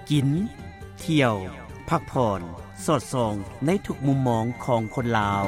กินเที่ยวพักผ่อนสอดส่องในทุกมุมมองของคนลาว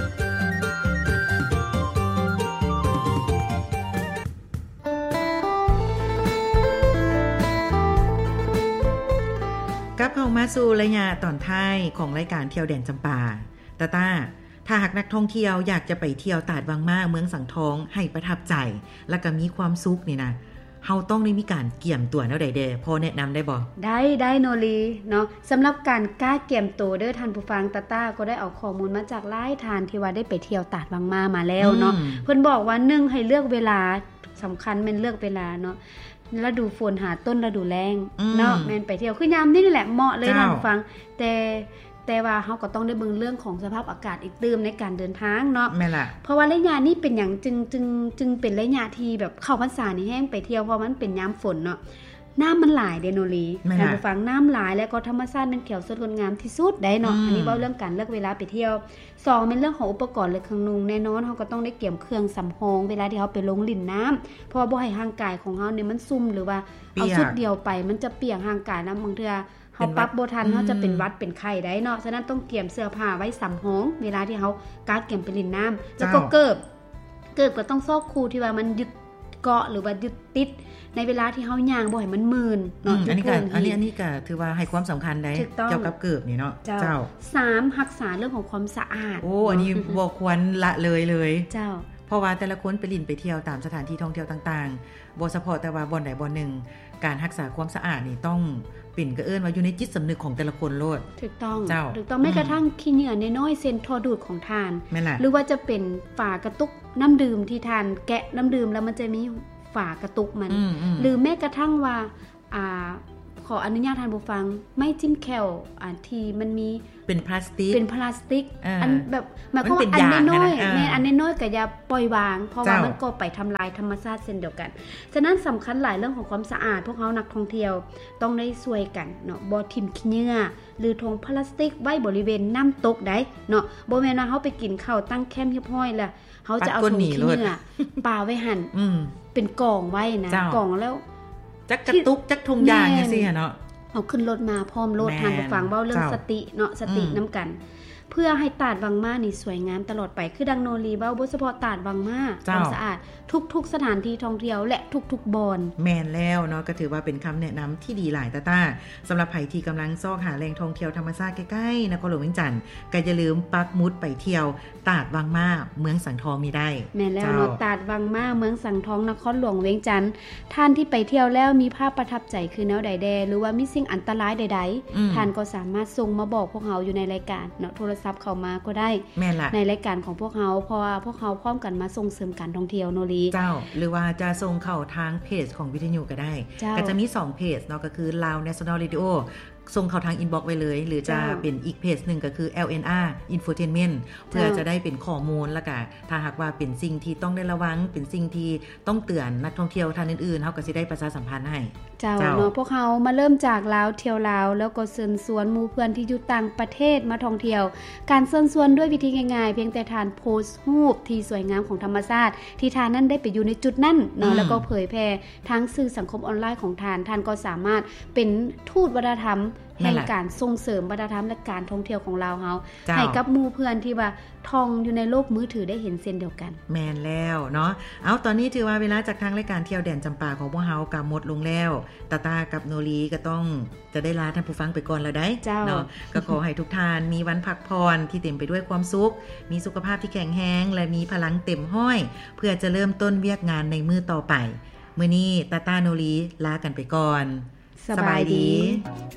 กลับเข้ามาสู่ระยะตอนท้ายของรายการเที่ยวแดนจำปาต้าถ้าหากนักท่องเที่ยวอยากจะไปเที่ยวตาดวังมาเมืองสังทองให้ประทับใจและก็มีความสุขนี่นะเฮาต้องได้มีการเกี่ยมตัวแนวใดเด้พอแนะนำได้บ่ได้โนลีเนาะสำหรับการกล้าเกี่ยมตัวเด้อท่านผู้ฟังต้าก็ได้เอาข้อมูลมาจากหลายท่านที่ว่าได้ไปเที่ยวตาดวังมาแล้วเนาะเพิ่นบอกว่า1ให้เลือกเวลาสำคัญแม่นเลือกเวลาเนาะฤดูฝนหาต้นฤดูแล้งเนาะแม่นไปเที่ยวคือยามนี่แหละเหมาะเลยท่านผู้ฟังแต่ว่าเฮาก็ต้องได้เบิ่งเรื่องของสภาพอากาศอีกตื่มในการเดินทางเนาะแม่นล่ะเพราะว่าระยะนี้เป็นหยังจึงเป็นระยะที่แบบเข้าพรรษานี่แห้งไปเที่ยวเพราะมันเป็นยามฝนเนาะน้ำมันหลายเดโนลีท่านผู้ฟังน้ำหลายแล้วก็ธรรมชาติเป็นเขียวสดงดงามที่สุดได้เนาะอันนี้เว้าเรื่องการเลือกเวลาไปเที่ยว2เป็นเรื่องของอุปกรณ์และเครื่องนุ่งแน่นอนเฮาก็ต้องได้เตรียมเครื่องสำรองเวลาที่เฮาไปลงลิ่นน้ำเพราะว่าบ่ให้ร่างกายของเฮาเนี่ยมันซุ่มหรือว่าเอาชุดเดียวไปมันจะเปียกร่างกายนะบางเทื่อเฮาปรับบ่ทันเฮาจะเป็นหวัดเป็นไข้ได้เนาะฉะนั้นต้องเตรียมเสื้อผ้าไว้สำรองเวลาที่เฮากะเก็บไปลิ่นน้ำแล้วก็เกิบก็ต้องซอกคูที่ว่ามันยึดเกาะหรือว่ายึดติดในเวลาที่เฮาย่างบ่ให้มันมืนเนาะอันนี้ก็ถือว่าให้ความสำคัญได้เกี่ยวกับเกิบนี่เนาะเจ้า 3รักษาเรื่องของความสะอาดอันนี้บ่ควรละเลยเจ้าเพราะว่าแต่ละคนไปลิ่นไปเที่ยวตามสถานที่ท่องเที่ยวต่างๆบ่เฉพาะแต่ว่าบ่อนใดบ่อนหนึ่งการรักษาความสะอาดนี่ต้องเป็นก็เอิ้นว่าอยู่ในจิตสำนึกของแต่ละคนโลดถูกต้องแม้กระทั่งขี้เหงื่อน้อยๆเส้นท่อดูดของทานหรือว่าจะเป็นฝากระตุกน้ำดื่มที่ทานแกะน้ำดื่มแล้วมันจะมีฝากระตุกมันหรือแม้กระทั่งว่าขออนุญาตท่านผู้ฟังไม่จิ้มแคลที่มันมีเป็นพลาสติกอันแบบหมายความว่าอันน้อยๆแม่อันน้อยๆก็อย่าปล่อยวางเพราะว่ามันก็ไปทำลายธรรมชาติเช่นเดียวกันฉะนั้นสำคัญหลายเรื่องของความสะอาดพวกเขานักท่องเที่ยวต้องได้ช่วยกันเนาะบ่ทิ่มขี้เหงื่อหรือถุงพลาสติกไว้บริเวณน้ำตกได้เนาะบ่แม่นว่าเฮาไปกินข้าวตั้งแคมป์เรียบร้อยแล้วเฮาจะเอาถุงขี้เหงื่อปาไว้หั่นเป็นกองไว้นะกองแล้วจักกระตุกจักทุงยางจังซี่เนาะเอาขึ้นรถมาพร้อมรถทานผู้ฟังเว้าเรื่องสติเนาะสตินำกันเพื่อให้ตาดวังมานี่สวยงามตลอดไปคือดังโนรีเว้าบ่เฉพาะตาดวังมาความสะอาดทุกๆสถานที่ท่องเที่ยวและทุกๆบ่อนแม่นแล้วเนาะก็ถือว่าเป็นคำแนะนำที่ดีหลายต้าสำหรับไผที่กำลังซอกหาแหล่งท่องเที่ยวธรรมชาติใกล้ๆนครหลวงเวียงจันทน์ก็อย่าลืมปักหมุดไปเที่ยวตาดวังมาเมืองสังทองนี่ได้แม่นแล้วเนาะตาดวังมาเมืองสังทองนครหลวงเวียงจันทน์ท่านที่ไปเที่ยวแล้วมีภาพประทับใจคือแนวใดแดหรือว่ามีสิ่งอันตรายใดๆท่านก็สามารถส่งมาบอกพวกเฮาอยู่ในรายการเนาะโทรศัพท์เข้ามาก็ได้ในรายการของพวกเฮาเพราะว่าพวกเฮาพร้อมกันมาส่งเสริมการท่องเที่ยวโนรีเจ้าหรือว่าจะส่งเข้าทางเพจของวิทยุก็ได้ก็จะมี2เพจเนาะก็คือ Lao National Radio ส่งเข้าทางอินบ็อกซ์ไว้เลยหรือจะเป็นอีกเพจนึงก็คือ LNR Infotainment เพื่อจะได้เป็นข้อมูลแล้วก็ถ้าหากว่าเป็นสิ่งที่ต้องได้ระวังเป็นสิ่งที่ต้องเตือนนักท่องเที่ยวท่านอื่นๆเฮาก็สิได้ประชาสัมพันธ์ให้เจ้าเนาะพวกเฮามาเริ่มจากลาวเที่ยวลาวแล้วก็เชิญชวนหมู่เพื่อนที่อยู่ต่างประเทศมาท่องเที่ยวการเชิญชวนด้วยวิธีง่ายๆเพียงแต่ทานโพสต์รูปที่สวยงามของธรรมชาติที่ทานนั้นได้ไปอยู่ในจุดนั้นเนาะแล้วก็เผยแพร่ทั้งสื่อสังคมออนไลน์ของทานก็สามารถเป็นทูตวัฒนธรรมแห่งการส่งเสริมวัฒนธรรมและการท่องเที่ยวของเราเฮาให้กับหมู่เพื่อนที่ว่าท่องอยู่ในโลกมือถือได้เห็นเส้นเดียวกันแม่นแล้วเนาะเอาตอนนี้ถือว่าเวลาจากทางรายการเที่ยวแดนจำปาของพวกเฮาก็หมดลงแล้วตากับโนรีก็ต้องจะได้ลาท่านผู้ฟังไปก่อนแล้วได้เนาะก็ขอให้ทุกท่านมีวันพักผ่อนที่เต็มไปด้วยความสุขมีสุขภาพที่แข็งแรงและมีพลังเต็มห้อยเพื่อจะเริ่มต้นเวียกงานในมื้อต่อไปมื้อนี้ตาโนรีลากันไปก่อนสบายดี